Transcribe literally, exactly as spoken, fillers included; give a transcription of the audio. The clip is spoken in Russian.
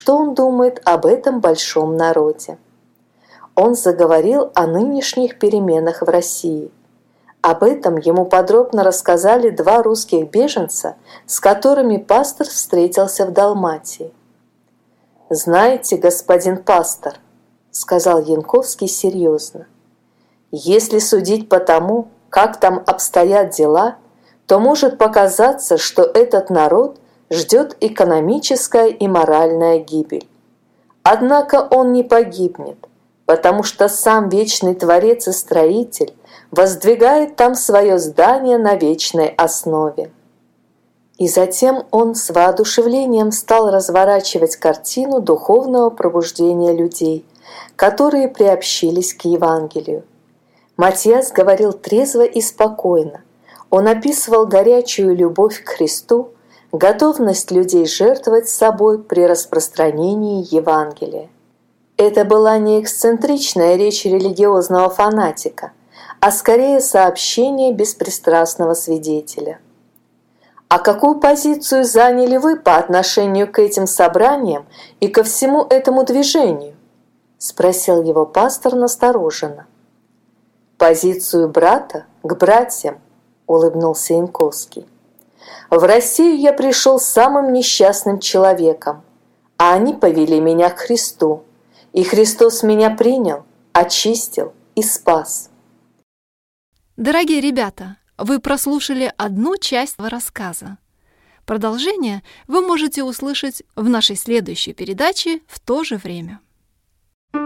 что он думает об этом большом народе. Он заговорил о нынешних переменах в России. Об этом ему подробно рассказали два русских беженца, с которыми пастор встретился в Далматии. «Знаете, господин пастор, — сказал Янковский серьезно, — если судить по тому, как там обстоят дела, то может показаться, что этот народ ждет экономическая и моральная гибель. Однако он не погибнет, потому что сам вечный Творец и Строитель воздвигает там свое здание на вечной основе». И затем он с воодушевлением стал разворачивать картину духовного пробуждения людей, которые приобщились к Евангелию. Матиас говорил трезво и спокойно. Он описывал горячую любовь к Христу, готовность людей жертвовать собой при распространении Евангелия. Это была не эксцентричная речь религиозного фанатика, а скорее сообщение беспристрастного свидетеля. А какую позицию заняли вы по отношению к этим собраниям и ко всему этому движению? Спросил его пастор настороженно. Позицию брата к братьям, улыбнулся Янковский. В Россию я пришел самым несчастным человеком, а они повели меня к Христу, и Христос меня принял, очистил и спас. Дорогие ребята, вы прослушали одну часть рассказа. Продолжение вы можете услышать в нашей следующей передаче в то же время.